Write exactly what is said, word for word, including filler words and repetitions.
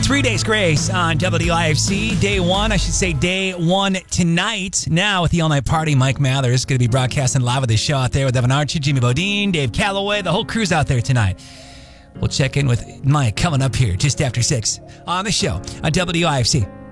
Three Days Grace on W I F C. Day one, I should say day one tonight. Now with the all-night party, Mike Mathers going to be broadcasting live of the show out there with Evan Archie, Jimmy Bodine, Dave Calloway, the whole crew's out there tonight. We'll check in with Mike coming up here just after six on the show on W I F C.